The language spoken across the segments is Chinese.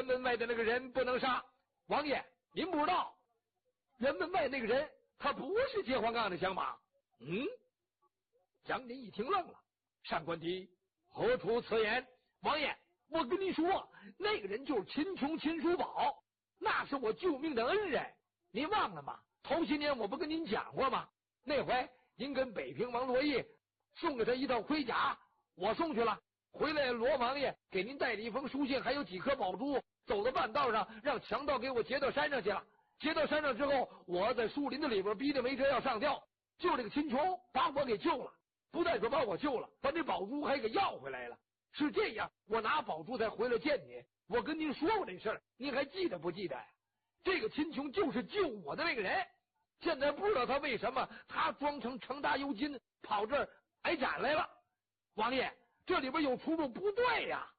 辕门外的那个人不能杀。王爷，您不知道，辕门外那个人他不是接黄杠的响马。杨林一听愣了，上官迪何出此言？王爷，我跟您说，那个人就是秦琼秦叔宝，那是我救命的恩人，您忘了吗？头些年我不跟您讲过吗？那回您跟北平王罗毅送给他一套盔甲，我送去了，回来罗王爷给您带了一封书信，还有几颗宝珠，走到半道上让强盗给我劫到山上去了。劫到山上之后，我在树林子里边逼得没辙要上吊，就这个秦琼把我给救了，不但说把我救了，把这宝珠还给要回来了。是这样，我拿宝珠才回来见你。我跟您说过这事儿，您还记得不记得呀？这个秦琼就是救我的那个人，现在不知道他为什么他装成程达尤金跑这儿挨斩来了。王爷，这里边有出入不对呀。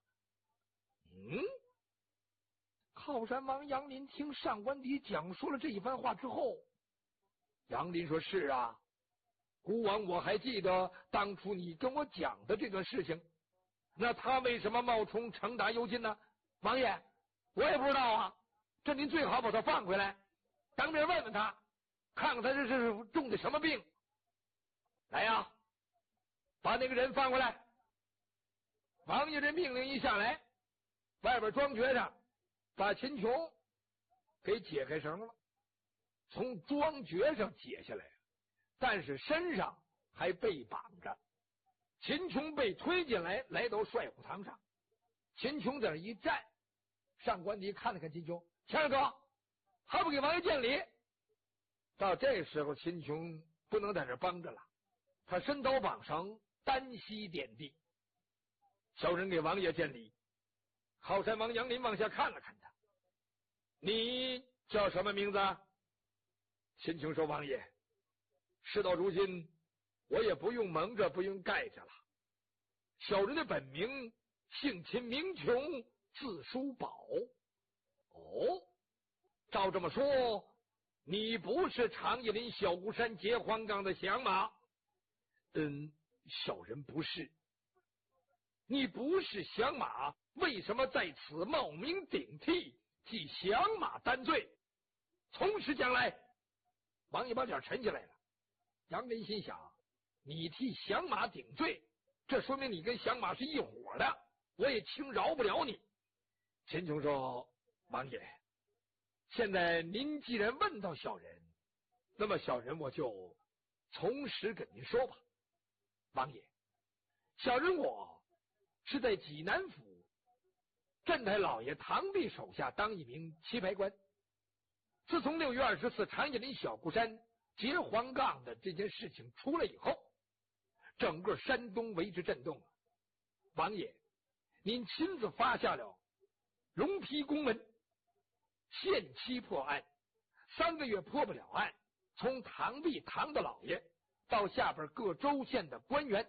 靠山王杨林听上官迪讲述了这一番话之后，杨林说：是啊，孤王我还记得当初你跟我讲的这个事情，那他为什么冒充程达尤金呢？王爷，我也不知道啊，这您最好把他放回来，当面问问他，看看他这是中的什么病。来呀，把那个人放回来。王爷这命令一下来，外边庄爵上把秦琼给解开绳了，从庄爵上解下来，但是身上还被绑着。秦琼被推进来，来到帅府堂上。秦琼在那一站，上官迪看了看秦琼，谦儿哥还不给王爷见礼。到这时候秦琼不能在这帮着了，他伸刀绑绳，单膝点地，小人给王爷见礼。靠山王杨林往下看了看他，你叫什么名字？秦琼说：王爷，事到如今我也不用蒙着不用盖着了，小人的本名姓秦名琼，字叔宝。照这么说，你不是长叶林小孤山劫黄冈的响马？小人不是。你不是响马，为什么在此冒名顶替，替响马担罪？从实讲来。王爷把脸沉下来了。杨林心想，你替响马顶罪，这说明你跟响马是一伙的，我也轻饶不了你。秦琼说：王爷，现在您既然问到小人，那么小人我就从实跟您说吧。王爷，小人我是在济南府镇台老爷堂弟手下当一名棋牌官。自从6月24长叶林小孤山劫黄杠的这件事情出来以后，整个山东为之震动了。王爷，您亲自发下了龙皮公文，限期破案，3个月破不了案，从堂弟堂的老爷到下边各州县的官员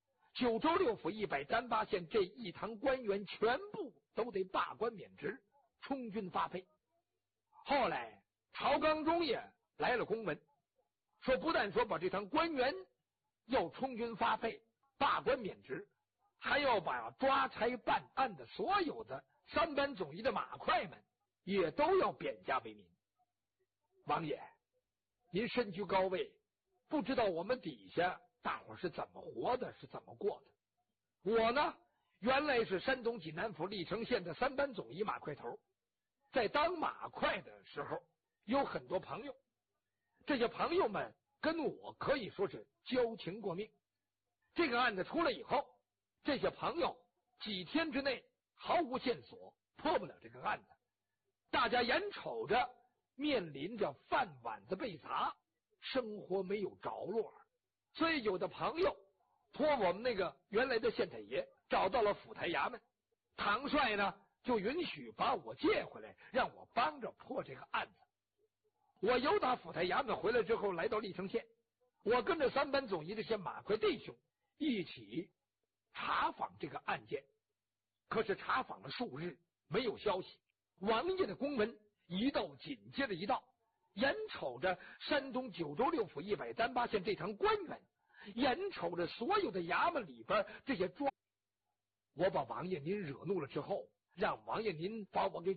，9州6府138县这一堂官员全部都得罢官免职，充军发配。后来陶刚中也来了公文，说不但说把这堂官员要充军发配罢官免职，还要把抓差办案的所有的3班总医的马快们也都要贬家为民。王爷，您身居高位，不知道我们底下大伙是怎么活的，是怎么过的。我呢，原来是山东济南府历城县的3班总医马快头，在当马快的时候有很多朋友，这些朋友们跟我可以说是交情过命。这个案子出来以后，这些朋友几天之内毫无线索，破不了这个案子，大家眼瞅着面临着饭碗子被砸，生活没有着落，所以有的朋友托我们那个原来的县太爷找到了府台衙门，唐帅呢就允许把我借回来，让我帮着破这个案子。我由打府台衙门回来之后，来到历城县，我跟着3班总医这些马快弟兄一起查访这个案件。可是查访了数日没有消息，王爷的公文一道紧接着一道，眼瞅着山东9州6府138县这堂官员，眼瞅着所有的衙门里边这些庄，我把王爷您惹怒了之后，让王爷您把我给